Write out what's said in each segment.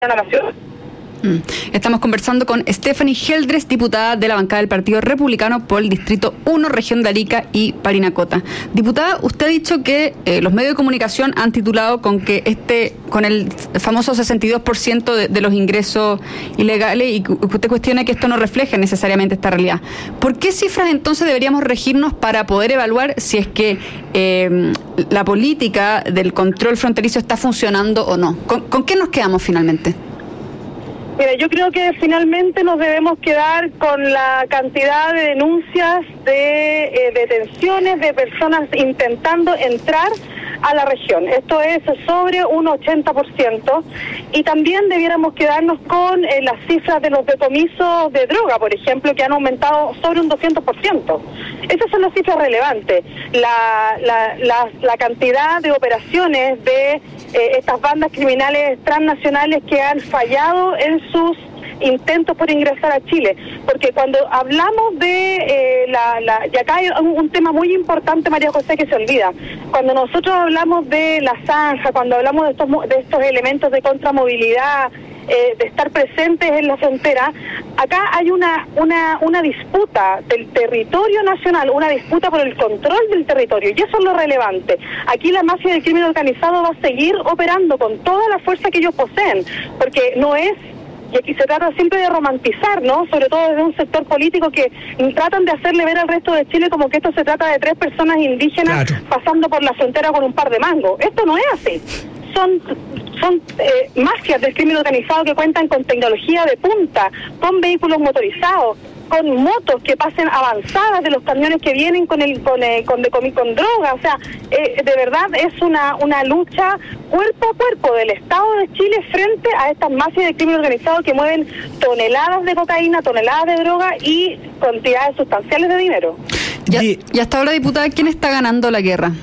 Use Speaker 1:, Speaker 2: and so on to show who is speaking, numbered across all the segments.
Speaker 1: la nación.
Speaker 2: Estamos conversando con Stephanie Geldres, diputada de la bancada del Partido Republicano por el Distrito 1, Región de Arica y Parinacota. Diputada, usted ha dicho que los medios de comunicación han titulado con el famoso 62% de los ingresos ilegales, y que usted cuestiona que esto no refleja necesariamente esta realidad. ¿Por qué cifras entonces deberíamos regirnos para poder evaluar si es que la política del control fronterizo está funcionando o no? ¿Con qué nos quedamos finalmente?
Speaker 1: Mira, yo creo que finalmente nos debemos quedar con la cantidad de denuncias de detenciones de personas intentando entrar a la región. Esto es sobre un 80%, y también debiéramos quedarnos con las cifras de los decomisos de droga, por ejemplo, que han aumentado sobre un 200%. Esas son las cifras relevantes. La cantidad de operaciones de estas bandas criminales transnacionales que han fallado en sus intentos por ingresar a Chile, porque cuando hablamos de y acá hay un tema muy importante, María José, que se olvida. Cuando nosotros hablamos de la zanja, cuando hablamos de estos elementos de contramovilidad, de estar presentes en la frontera, acá hay una disputa del territorio nacional, una disputa por el control del territorio, y eso es lo relevante. Aquí la mafia del crimen organizado va a seguir operando con toda la fuerza que ellos poseen, porque no es... Y aquí se trata siempre de romantizar, ¿no? Sobre todo desde un sector político que tratan de hacerle ver al resto de Chile como que esto se trata de 3 personas indígenas pasando por la frontera con un par de mangos. Esto no es así. Son mafias del crimen organizado que cuentan con tecnología de punta, con vehículos motorizados, con motos que pasen avanzadas de los camiones que vienen con droga. O sea, de verdad es una lucha cuerpo a cuerpo del Estado de Chile frente a estas mafias de crimen organizado que mueven toneladas de cocaína, toneladas de droga y cantidades sustanciales de dinero.
Speaker 2: Y hasta ahora, diputada, ¿quién está ganando la guerra?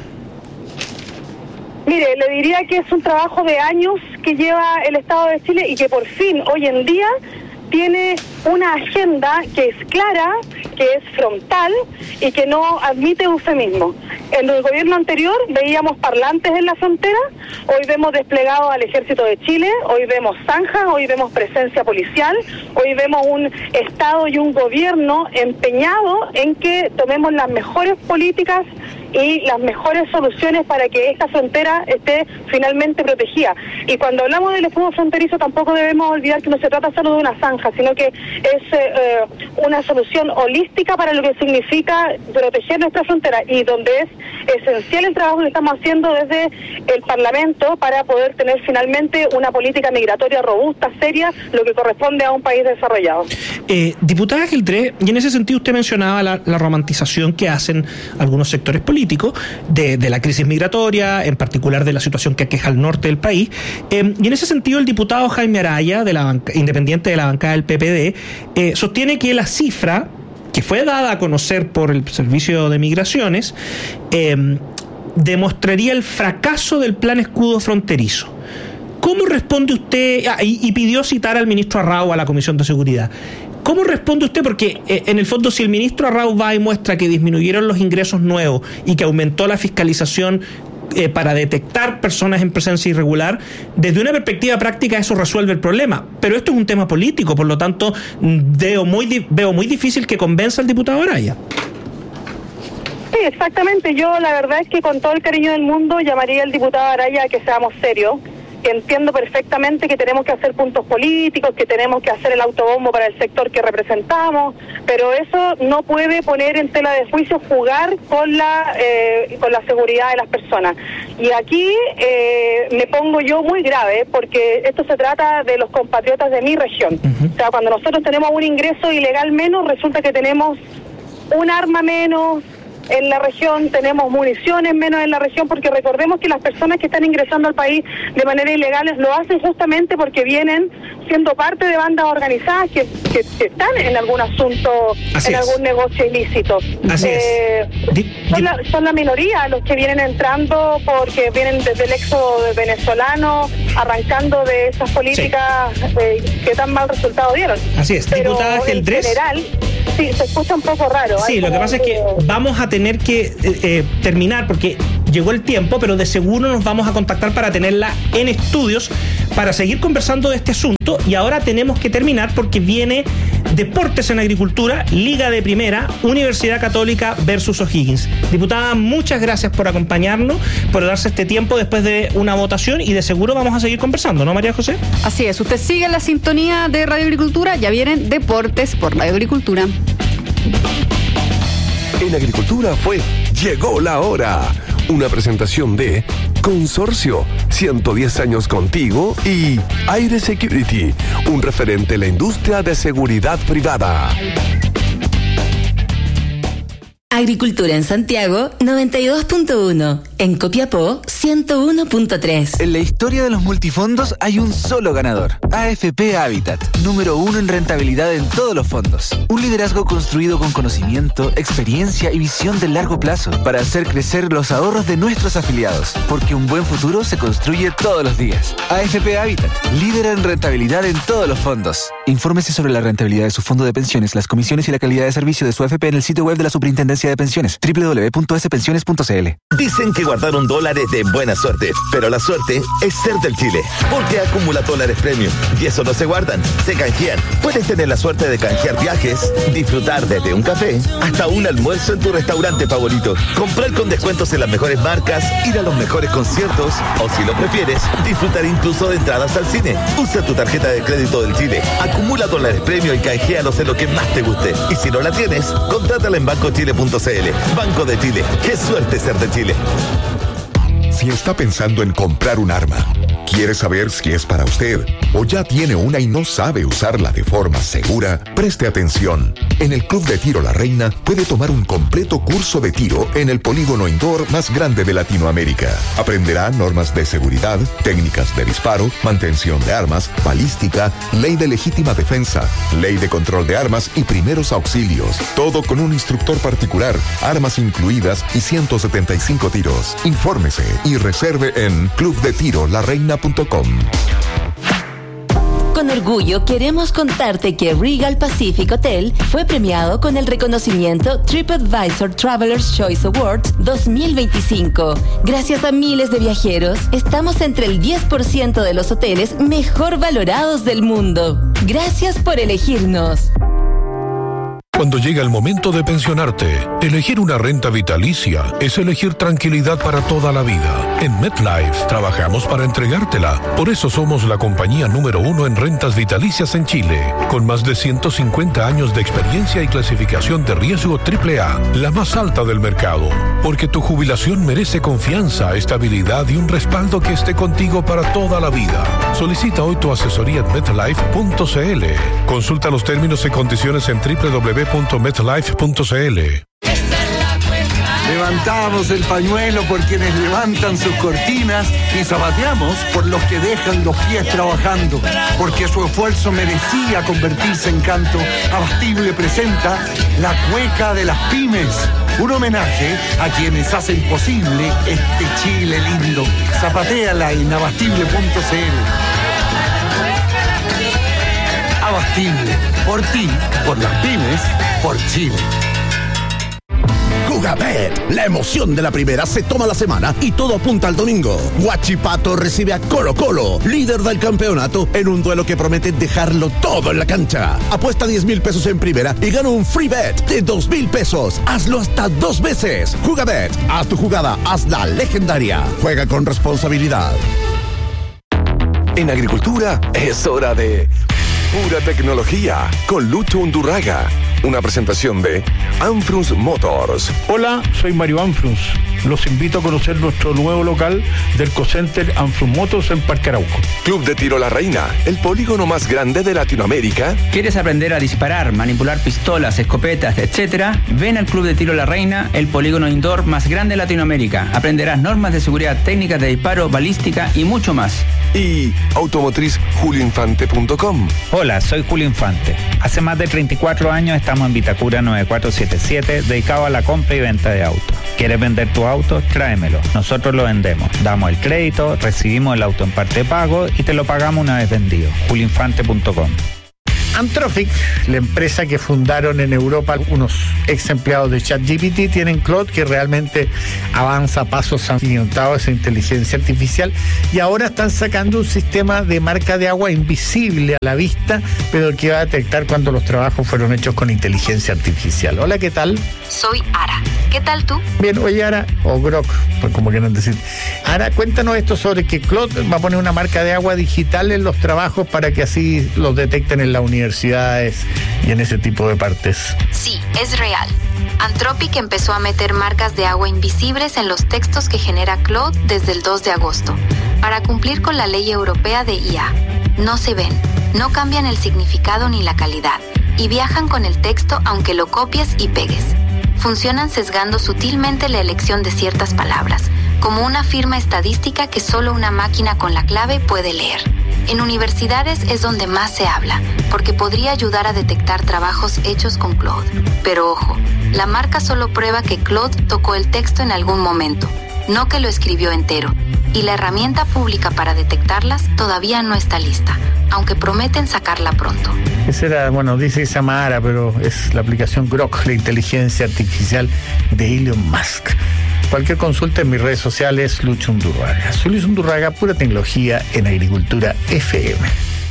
Speaker 1: Mire, le diría que es un trabajo de años que lleva el Estado de Chile y que por fin, hoy en día, tiene una agenda que es clara, que es frontal y que no admite eufemismo. En el gobierno anterior veíamos parlantes en la frontera, hoy vemos desplegado al Ejército de Chile, hoy vemos zanjas, hoy vemos presencia policial, hoy vemos un Estado y un gobierno empeñado en que tomemos las mejores políticas y las mejores soluciones para que esta frontera esté finalmente protegida. Y cuando hablamos del escudo fronterizo tampoco debemos olvidar que no se trata solo de una zanja, sino que es una solución holística para lo que significa proteger nuestra frontera, y donde es esencial el trabajo que estamos haciendo desde el Parlamento para poder tener finalmente una política migratoria robusta, seria, lo que corresponde a un país desarrollado.
Speaker 3: Diputada Geldres, y en ese sentido usted mencionaba la romantización que hacen algunos sectores políticos de la crisis migratoria, en particular de la situación que aqueja al norte del país, y en ese sentido el diputado Jaime Araya, independiente de la bancada del PPD, sostiene que la cifra que fue dada a conocer por el Servicio de Migraciones demostraría el fracaso del plan escudo fronterizo. ¿Cómo responde usted? Y pidió citar al ministro Arrau a la Comisión de Seguridad. ¿Cómo responde usted? Porque en el fondo, si el ministro Arrau va y muestra que disminuyeron los ingresos nuevos y que aumentó la fiscalización para detectar personas en presencia irregular, desde una perspectiva práctica eso resuelve el problema. Pero esto es un tema político, por lo tanto veo muy difícil que convenza al diputado Araya.
Speaker 1: Sí, exactamente. Yo la verdad es que con todo el cariño del mundo llamaría al diputado Araya a que seamos serios, que entiendo perfectamente que tenemos que hacer puntos políticos, que tenemos que hacer el autobombo para el sector que representamos, pero eso no puede poner en tela de juicio jugar con la seguridad de las personas. Y aquí me pongo yo muy grave, porque esto se trata de los compatriotas de mi región. O sea, cuando nosotros tenemos un ingreso ilegal menos, resulta que tenemos un arma menos en la región, tenemos municiones menos en la región, porque recordemos que las personas que están ingresando al país de manera ilegal lo hacen justamente porque vienen siendo parte de bandas organizadas que están en algún asunto, algún negocio ilícito. Son la minoría los que vienen entrando porque vienen desde el éxodo venezolano, arrancando de esas políticas que tan mal resultado dieron.
Speaker 3: Así es,
Speaker 1: pero
Speaker 3: diputada Geldres.
Speaker 1: En general, sí, se escucha un poco raro.
Speaker 3: Sí, lo que pasa es que vamos a tener que terminar, porque llegó el tiempo, pero de seguro nos vamos a contactar para tenerla en estudios para seguir conversando de este asunto. Y ahora tenemos que terminar porque viene Deportes en Agricultura, Liga de Primera, Universidad Católica versus O'Higgins. Diputada, muchas gracias por acompañarnos, por darse este tiempo después de una votación, y de seguro vamos a seguir conversando, ¿no, María José?
Speaker 2: Así es, usted sigue en la sintonía de Radio Agricultura, ya vienen Deportes por Radio Agricultura.
Speaker 4: En Agricultura Llegó la Hora. Una presentación de Consorcio, 110 años contigo, y Aire Security, un referente en la industria de seguridad privada.
Speaker 5: Agricultura en Santiago, 92.1. En Copiapó, 101.3.
Speaker 6: En la historia de los multifondos hay un solo ganador. AFP Habitat, número 1 en rentabilidad en todos los fondos. Un liderazgo construido con conocimiento, experiencia y visión de largo plazo para hacer crecer los ahorros de nuestros afiliados. Porque un buen futuro se construye todos los días. AFP Habitat, líder en rentabilidad en todos los fondos. Infórmese sobre la rentabilidad de su fondo de pensiones, las comisiones y la calidad de servicio de su AFP en el sitio web de la Superintendencia de Pensiones, www.spensiones.cl.
Speaker 7: Dicen que guardaron dólares de buena suerte, pero la suerte es ser del Chile, porque acumula dólares premium, y eso no se guardan, se canjean. Puedes tener la suerte de canjear viajes, disfrutar desde un café hasta un almuerzo en tu restaurante favorito, comprar con descuentos en las mejores marcas, ir a los mejores conciertos, o si lo prefieres, disfrutar incluso de entradas al cine. Usa tu tarjeta de crédito del Chile, acumula dólares premium y canjealos en lo que más te guste. Y si no la tienes, contrátala en bancochile.cl. Banco de Chile, qué suerte ser de Chile.
Speaker 8: Si está pensando en comprar un arma, quiere saber si es para usted o ya tiene una y no sabe usarla de forma segura, preste atención. En el Club de Tiro La Reina puede tomar un completo curso de tiro en el polígono indoor más grande de Latinoamérica. Aprenderá normas de seguridad, técnicas de disparo, mantención de armas, balística, ley de legítima defensa, ley de control de armas y primeros auxilios. Todo con un instructor particular, armas incluidas y 175 tiros. Infórmese y reserve en clubdetirolareina.com.
Speaker 5: Con orgullo queremos contarte que Regal Pacific Hotel fue premiado con el reconocimiento TripAdvisor Traveler's Choice Awards 2025. Gracias a miles de viajeros, estamos entre el 10% de los hoteles mejor valorados del mundo. Gracias por elegirnos.
Speaker 9: Cuando llega el momento de pensionarte, elegir una renta vitalicia es elegir tranquilidad para toda la vida. En MetLife trabajamos para entregártela. Por eso somos la compañía número 1 en rentas vitalicias en Chile, con más de 150 años de experiencia y clasificación de riesgo AAA, la más alta del mercado. Porque tu jubilación merece confianza, estabilidad y un respaldo que esté contigo para toda la vida. Solicita hoy tu asesoría en metlife.cl. Consulta los términos y condiciones en www.metlife.cl.
Speaker 10: Levantamos el pañuelo por quienes levantan sus cortinas y zapateamos por los que dejan los pies trabajando, porque su esfuerzo merecía convertirse en canto. Abastible presenta La Cueca de las Pymes, un homenaje a quienes hacen posible este Chile lindo. Zapatéala en abastible.cl. Abastible, por ti, por las pymes, por Chile.
Speaker 11: Jugabet, la emoción de la primera se toma la semana y todo apunta al domingo. Huachipato recibe a Colo Colo, líder del campeonato, en un duelo que promete dejarlo todo en la cancha. Apuesta 10,000 pesos en primera y gana un free bet de 2,000 pesos. Hazlo hasta 2 veces. Jugabet, haz tu jugada, hazla legendaria. Juega con responsabilidad.
Speaker 4: En Agricultura es hora de Pura Tecnología con Lucho Undurraga. Una presentación de Anfrunz Motors.
Speaker 12: Hola, soy Mario Anfrunz. Los invito a conocer nuestro nuevo local del Cocenter Anfrunz Motors en Parque Arauco.
Speaker 4: Club de Tiro La Reina, el polígono más grande de Latinoamérica.
Speaker 13: ¿Quieres aprender a disparar, manipular pistolas, escopetas, etcétera? Ven al Club de Tiro La Reina, el polígono indoor más grande de Latinoamérica. Aprenderás normas de seguridad, técnicas de disparo, balística y mucho más.
Speaker 4: Y automotriz julioinfante.com.
Speaker 14: Hola, soy Julio Infante. Hace más de 34 años estamos en Vitacura 9477, dedicado a la compra y venta de autos. ¿Quieres vender tu auto? Tráemelo. Nosotros lo vendemos. Damos el crédito, recibimos el auto en parte de pago y te lo pagamos una vez vendido. julioinfante.com.
Speaker 12: Anthropic, la empresa que fundaron en Europa unos ex empleados de ChatGPT, tienen Claude, que realmente avanza a pasos agigantados esa inteligencia artificial, y ahora están sacando un sistema de marca de agua invisible a la vista, pero que va a detectar cuando los trabajos fueron hechos con inteligencia artificial. Hola, ¿qué tal?
Speaker 15: Soy Ara. ¿Qué tal tú?
Speaker 12: Bien, oye, Ara, o Grok, pues como quieran decir. Ara, cuéntanos esto sobre que Claude va a poner una marca de agua digital en los trabajos para que así los detecten en las universidades y en ese tipo de partes.
Speaker 15: Sí, es real. Anthropic empezó a meter marcas de agua invisibles en los textos que genera Claude desde el 2 de agosto, para cumplir con la ley europea de IA. No se ven, no cambian el significado ni la calidad, y viajan con el texto aunque lo copies y pegues. Funcionan sesgando sutilmente la elección de ciertas palabras, como una firma estadística que solo una máquina con la clave puede leer. En universidades es donde más se habla, porque podría ayudar a detectar trabajos hechos con Claude. Pero ojo, la marca solo prueba que Claude tocó el texto en algún momento, no que lo escribió entero. Y la herramienta pública para detectarlas todavía no está lista, aunque prometen sacarla pronto.
Speaker 12: Esa era, bueno, dice Samara, pero es la aplicación Grok, la inteligencia artificial de Elon Musk. Cualquier consulta en mis redes sociales, Lucho Undurraga. Soy Lucho Undurraga, pura tecnología en Agricultura FM.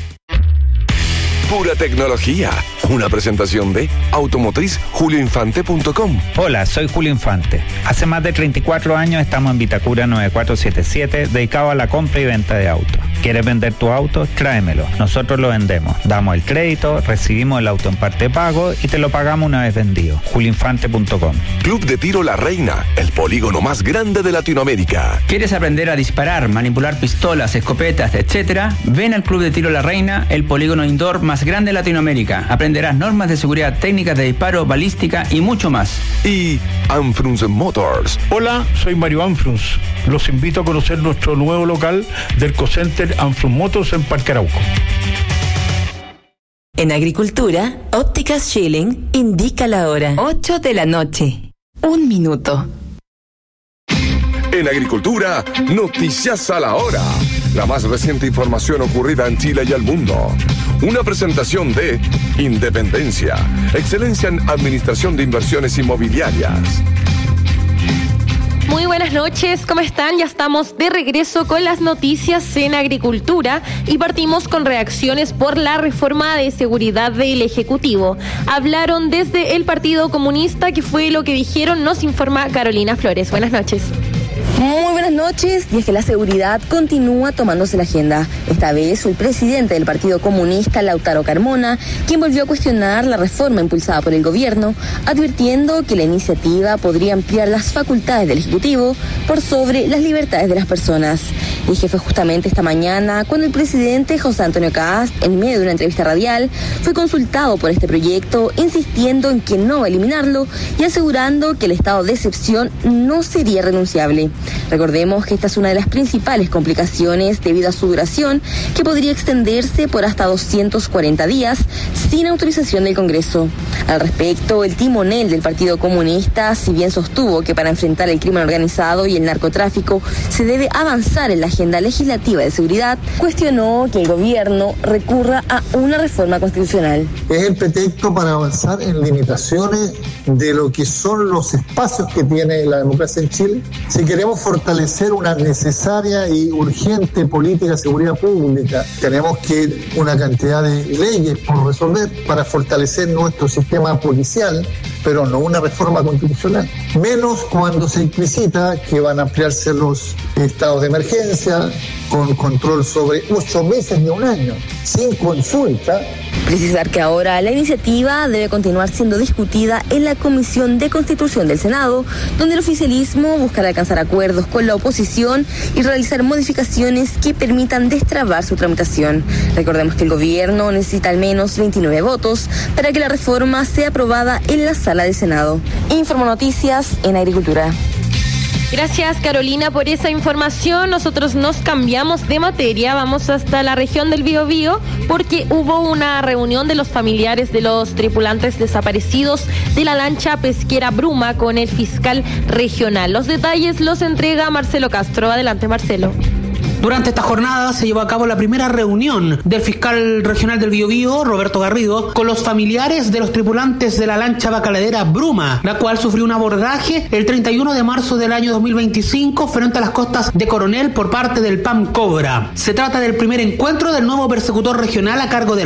Speaker 4: Pura tecnología. Una presentación de automotrizjulioinfante.com.
Speaker 14: Hola, soy Julio Infante. Hace más de 34 años estamos en Vitacura 9477, dedicado a la compra y venta de autos. ¿Quieres vender tu auto? Tráemelo. Nosotros lo vendemos. Damos el crédito, recibimos el auto en parte de pago y te lo pagamos una vez vendido. julioinfante.com.
Speaker 4: Club de Tiro La Reina, el polígono más grande de Latinoamérica.
Speaker 13: ¿Quieres aprender a disparar, manipular pistolas, escopetas, etcétera? Ven al Club de Tiro La Reina, el polígono indoor más grande de Latinoamérica. Aprenderás normas de seguridad, técnicas de disparo, balística y mucho más.
Speaker 4: Y Anfrunz Motors.
Speaker 12: Hola, soy Mario Anfrunz. Los invito a conocer nuestro nuevo local del Cocenter Anfrunz Motors en Parque Arauco.
Speaker 5: En Agricultura, Ópticas Schilling indica la hora. 8 de la noche. 1 minuto.
Speaker 4: En Agricultura, noticias a la hora. La más reciente información ocurrida en Chile y el mundo. Una presentación de Independencia, excelencia en administración de inversiones inmobiliarias.
Speaker 16: Muy buenas noches, ¿cómo están? Ya estamos de regreso con las noticias en Agricultura y partimos con reacciones por la reforma de seguridad del Ejecutivo. Hablaron desde el Partido Comunista, que fue lo que dijeron, nos informa Carolina Flores. Buenas noches.
Speaker 17: Muy buenas noches, y es que la seguridad continúa tomándose la agenda. Esta vez fue el presidente del Partido Comunista, Lautaro Carmona, quien volvió a cuestionar la reforma impulsada por el gobierno, advirtiendo que la iniciativa podría ampliar las facultades del Ejecutivo por sobre las libertades de las personas. Y es que fue justamente esta mañana cuando el presidente José Antonio Cast, en medio de una entrevista radial, fue consultado por este proyecto, insistiendo en que no va a eliminarlo y asegurando que el estado de excepción no sería renunciable. Recordemos que esta es una de las principales complicaciones debido a su duración, que podría extenderse por hasta 240 días sin autorización del Congreso. Al respecto, el timonel del Partido Comunista, si bien sostuvo que para enfrentar el crimen organizado y el narcotráfico se debe avanzar en la agenda legislativa de seguridad, cuestionó que el gobierno recurra a una reforma constitucional.
Speaker 18: Es el pretexto para avanzar en limitaciones de lo que son los espacios que tiene la democracia en Chile. Si queremos fortalecer una necesaria y urgente política de seguridad pública, tenemos que una cantidad de leyes por resolver para fortalecer nuestro sistema policial, pero no una reforma constitucional. Menos cuando se explicita que van a ampliarse los estados de emergencia con control sobre 8 meses de un año, sin consulta.
Speaker 17: Precisar que ahora la iniciativa debe continuar siendo discutida en la Comisión de Constitución del Senado, donde el oficialismo buscará alcanzar acuerdos con la oposición y realizar modificaciones que permitan destrabar su tramitación. Recordemos que el gobierno necesita al menos 29 votos para que la reforma sea aprobada en la sala del Senado. Informo Noticias en Agricultura.
Speaker 16: Gracias, Carolina, por esa información. Nosotros nos cambiamos de materia, vamos hasta la región del Biobío, porque hubo una reunión de los familiares de los tripulantes desaparecidos de la lancha pesquera Bruma con el fiscal regional. Los detalles los entrega Marcelo Castro. Adelante, Marcelo.
Speaker 19: Durante esta jornada se llevó a cabo la primera reunión del fiscal regional del Biobío, Roberto Garrido, con los familiares de los tripulantes de la lancha bacaladera Bruma, la cual sufrió un abordaje el 31 de marzo del año 2025 frente a las costas de Coronel por parte del PAM Cobra. Se trata del primer encuentro del nuevo persecutor regional a cargo de